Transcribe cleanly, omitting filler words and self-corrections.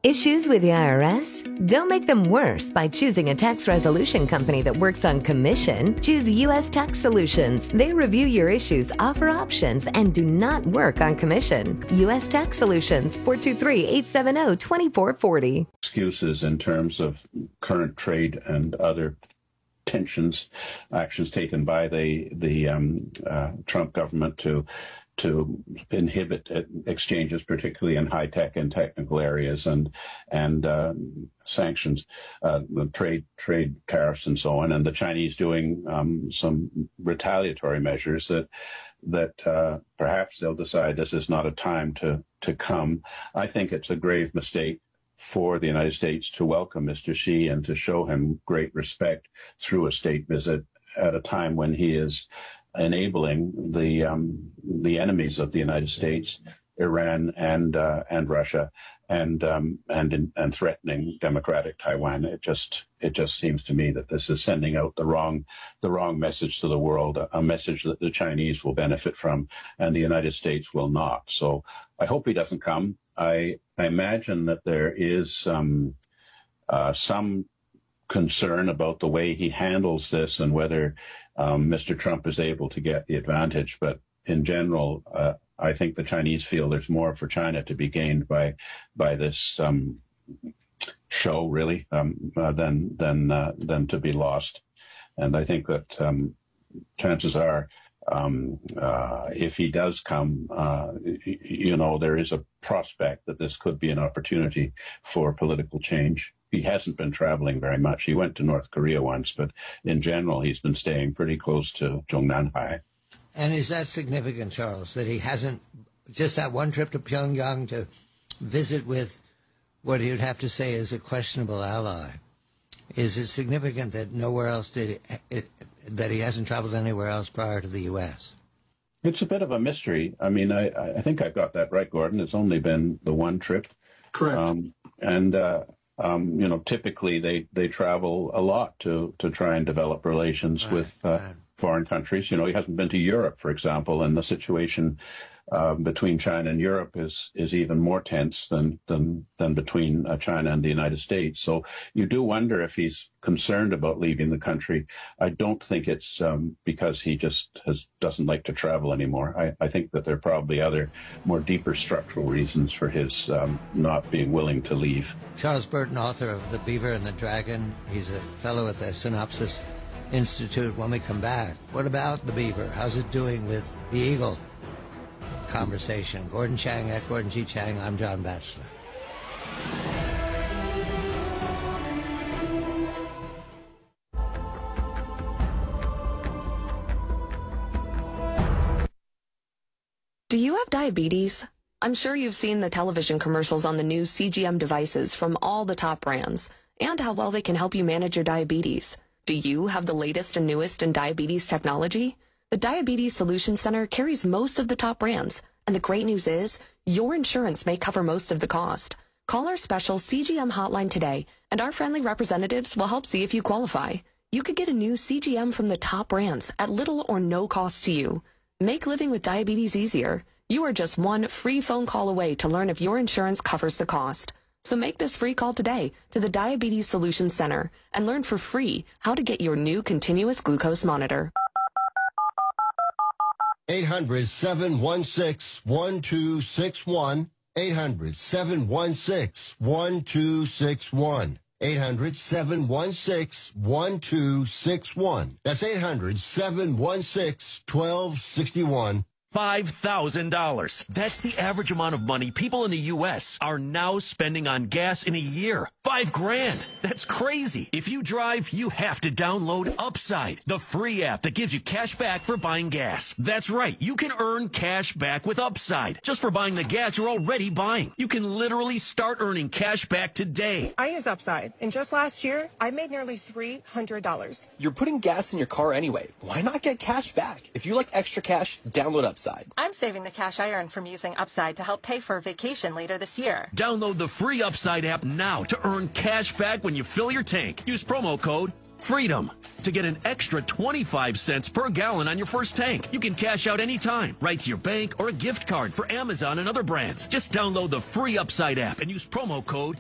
Issues with the IRS? Don't make them worse by choosing a tax resolution company that works on commission. Choose U.S. Tax Solutions. They review your issues, offer options, and do not work on commission. U.S. Tax Solutions, 423-870-2440. Excuses in terms of current trade and other tensions, actions taken by the Trump government to inhibit exchanges, particularly in high tech and technical areas, and sanctions, trade tariffs, and so on. And the Chinese doing some retaliatory measures that perhaps they'll decide this is not a time to come. I think it's a grave mistake for the United States to welcome Mr. Xi and to show him great respect through a state visit at a time when he is enabling the enemies of the United States, Iran and Russia, and threatening democratic Taiwan. It just seems to me that this is sending out the wrong message to the world, a message that the Chinese will benefit from and the United States will not. So I hope he doesn't come. I imagine that there is some concern about the way he handles this and whether Mr. Trump is able to get the advantage. But in general, I think the Chinese feel there's more for China to be gained by this show, really, than to be lost. And I think that chances are, if he does come, there is a prospect that this could be an opportunity for political change. He hasn't been traveling very much. He went to North Korea once, but in general, he's been staying pretty close to Zhongnanhai. And is that significant, Charles, that he hasn't just that one trip to Pyongyang to visit with what he would have to say is a questionable ally? Is it significant that nowhere else that he hasn't traveled anywhere else prior to the U.S.? It's a bit of a mystery. I mean, I think I've got that right, Gordon. It's only been the one trip. Correct. Typically they travel a lot to try and develop relations with foreign countries. He hasn't been to Europe, for example, and the situation between China and Europe is even more tense than between China and the United States. So you do wonder if he's concerned about leaving the country. I don't think it's because he just doesn't like to travel anymore. I think that there are probably other more deeper structural reasons for his not being willing to leave. Charles Burton, author of The Beaver and the Dragon. He's a fellow at the Synopsis Institute. When we come back, what about the beaver? How's it doing with the eagle? Conversation. Gordon Chang at Gordon G. Chang. I'm John Batchelor. Do you have diabetes? I'm sure you've seen the television commercials on the new CGM devices from all the top brands and how well they can help you manage your diabetes. Do you have the latest and newest in diabetes technology? The Diabetes Solutions Center carries most of the top brands, and the great news is your insurance may cover most of the cost. Call our special CGM hotline today, and our friendly representatives will help see if you qualify. You could get a new CGM from the top brands at little or no cost to you. Make living with diabetes easier. You are just one free phone call away to learn if your insurance covers the cost. So make this free call today to the Diabetes Solutions Center and learn for free how to get your new continuous glucose monitor. 800-716-1261. 800-716-1261. 800-716-1261. That's 800-716-1261. $5,000. That's the average amount of money people in the U.S. are now spending on gas in a year. $5,000. That's crazy. If you drive, you have to download Upside, the free app that gives you cash back for buying gas. That's right. You can earn cash back with Upside just for buying the gas you're already buying. You can literally start earning cash back today. I use Upside, and just last year, I made nearly $300. You're putting gas in your car anyway. Why not get cash back? If you like extra cash, download Upside. I'm saving the cash I earn from using Upside to help pay for a vacation later this year. Download the free Upside app now to earn cash back when you fill your tank. Use promo code FREEDOM to get an extra 25 cents per gallon on your first tank. You can cash out anytime, right to your bank or a gift card for Amazon and other brands. Just download the free Upside app and use promo code